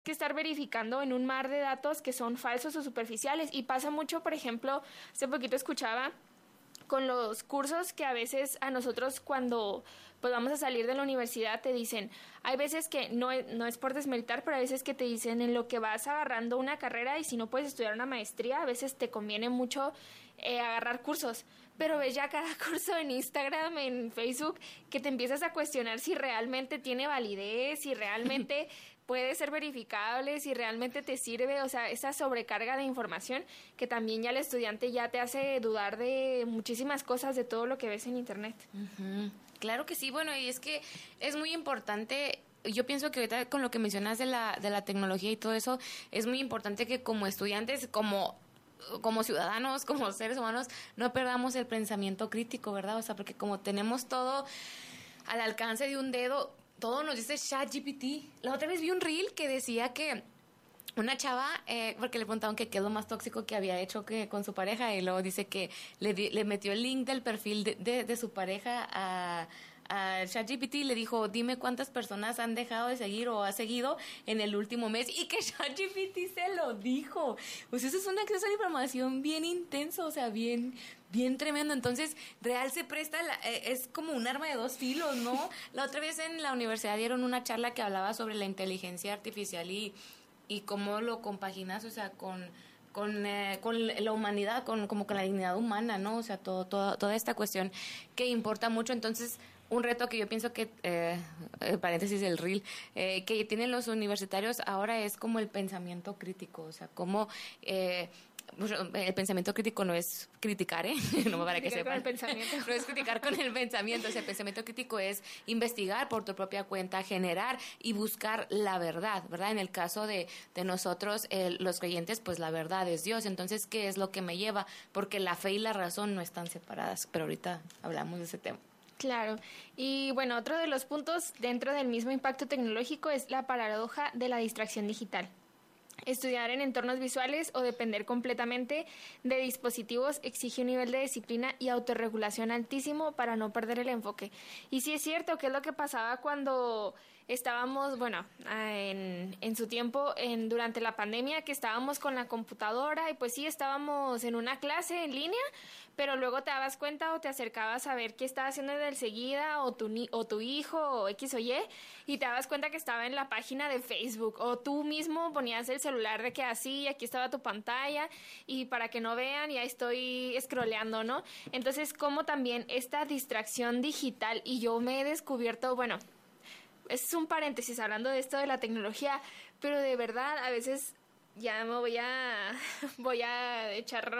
que estar verificando en un mar de datos que son falsos o superficiales. Y pasa mucho, por ejemplo, hace poquito escuchaba con los cursos que a veces a nosotros cuando pues vamos a salir de la universidad te dicen, hay veces que no es por desmeritar, pero hay veces que te dicen en lo que vas agarrando una carrera y si no puedes estudiar una maestría, a veces te conviene mucho agarrar cursos, pero ves ya cada curso en Instagram, en Facebook, que te empiezas a cuestionar si realmente tiene validez, si realmente puede ser verificable, si realmente te sirve, o sea, esa sobrecarga de información que también ya el estudiante ya te hace dudar de muchísimas cosas, de todo lo que ves en internet. Uh-huh. Claro que sí, bueno, y es que es muy importante. Yo pienso que ahorita con lo que mencionas de la tecnología y todo eso, es muy importante que como estudiantes, como ciudadanos, como seres humanos, no perdamos el pensamiento crítico, ¿verdad? O sea, porque como tenemos todo al alcance de un dedo, todo nos dice ChatGPT. La otra vez vi un reel que decía que una chava, porque le preguntaron que qué es lo más tóxico que había hecho que con su pareja, y luego dice que le metió el link del perfil de su pareja a ChatGPT y le dijo, dime cuántas personas han dejado de seguir o ha seguido en el último mes, y que ChatGPT se lo dijo. Pues eso es un acceso a la información bien intenso, o sea, bien tremendo. Entonces, real se presta, es como un arma de dos filos, ¿no? La otra vez en la universidad dieron una charla que hablaba sobre la inteligencia artificial y cómo lo compaginas, o sea, con la humanidad, como con la dignidad humana, ¿no? O sea, toda esta cuestión que importa mucho. Entonces, un reto que yo pienso que, paréntesis del reel, que tienen los universitarios ahora es como el pensamiento crítico, o sea, como el pensamiento crítico no es criticar, no para que sepan. No es criticar con el pensamiento. O sea, el pensamiento crítico es investigar por tu propia cuenta, generar y buscar la verdad, ¿verdad? En el caso de nosotros, los creyentes, pues la verdad es Dios. Entonces, ¿qué es lo que me lleva? Porque la fe y la razón no están separadas. Pero ahorita hablamos de ese tema. Claro. Y bueno, otro de los puntos dentro del mismo impacto tecnológico es la paradoja de la distracción digital. Estudiar en entornos visuales o depender completamente de dispositivos exige un nivel de disciplina y autorregulación altísimo para no perder el enfoque. Y sí es cierto que es lo que pasaba cuando estábamos, bueno, en su tiempo, durante la pandemia, que estábamos con la computadora y pues sí, estábamos en una clase en línea, pero luego te dabas cuenta o te acercabas a ver qué estaba haciendo el seguida o tu hijo o X o y te dabas cuenta que estaba en la página de Facebook, o tú mismo ponías el celular de que así, aquí estaba tu pantalla y para que no vean ya estoy scrolleando, ¿no? Entonces, como también esta distracción digital, y yo me he descubierto, bueno, es un paréntesis hablando de esto de la tecnología, pero de verdad a veces ya me voy a echar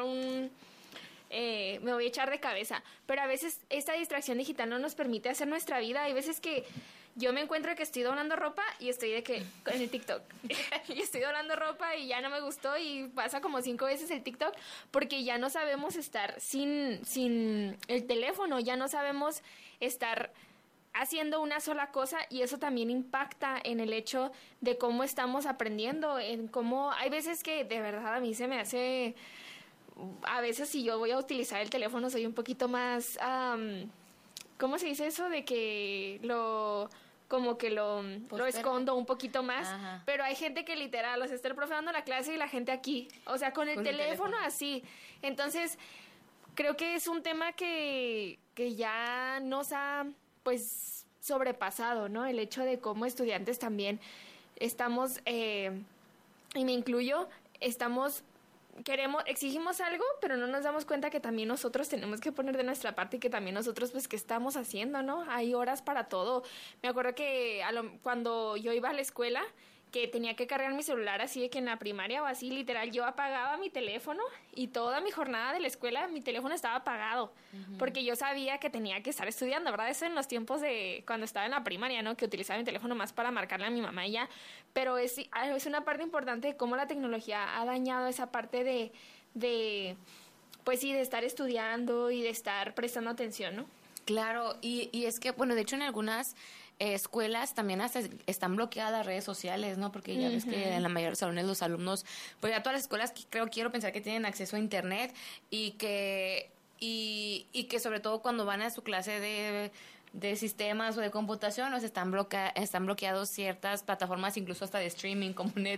me voy a echar de cabeza, pero a veces esta distracción digital no nos permite hacer nuestra vida. Hay veces que yo me encuentro que estoy doblando ropa y estoy de que en el TikTok y estoy doblando ropa y ya no me gustó y pasa como 5 veces el TikTok porque ya no sabemos estar sin el teléfono, ya no sabemos estar haciendo una sola cosa, y eso también impacta en el hecho de cómo estamos aprendiendo, en cómo hay veces que de verdad a mí se me hace... A veces si yo voy a utilizar el teléfono soy un poquito más, ¿cómo se dice eso? De que lo escondo un poquito más. Ajá. Pero hay gente que literal, o sea, está el profe dando la clase y la gente aquí, o sea, con el teléfono así. Entonces, creo que es un tema que ya nos ha, pues, sobrepasado, ¿no? El hecho de cómo estudiantes también estamos, y me incluyo, exigimos algo, pero no nos damos cuenta que también nosotros tenemos que poner de nuestra parte y que también nosotros, pues, ¿qué estamos haciendo, no? Hay horas para todo. Me acuerdo que cuando yo iba a la escuela, que tenía que cargar mi celular así de que en la primaria o así, literal, yo apagaba mi teléfono y toda mi jornada de la escuela mi teléfono estaba apagado, porque yo sabía que tenía que estar estudiando, ¿verdad? Eso en los tiempos de cuando estaba en la primaria, ¿no? Que utilizaba mi teléfono más para marcarle a mi mamá y ya, pero es una parte importante de cómo la tecnología ha dañado esa parte de pues sí, de estar estudiando y de estar prestando atención, ¿no? Claro, y es que, bueno, de hecho en algunas escuelas también hasta están bloqueadas las redes sociales, ¿no? Porque ya ves que en la mayoría de los salones los alumnos, pues ya todas las escuelas quiero pensar que tienen acceso a internet y que sobre todo cuando van a su clase de sistemas o de computación, están bloqueados ciertas plataformas, incluso hasta de streaming como